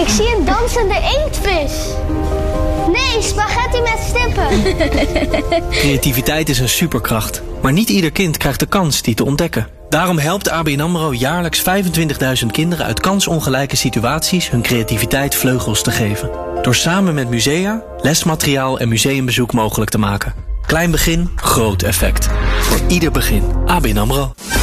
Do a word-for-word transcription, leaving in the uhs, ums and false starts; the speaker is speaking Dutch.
Ik zie een dansende inktvis. Nee, spaghetti met stippen. Creativiteit is een superkracht. Maar niet ieder kind krijgt de kans die te ontdekken. Daarom helpt A B N AMRO jaarlijks vijfentwintigduizend kinderen uit kansongelijke situaties hun creativiteit vleugels te geven. Door samen met musea, lesmateriaal en museumbezoek mogelijk te maken. Klein begin, groot effect. Voor ieder begin. A B N AMRO.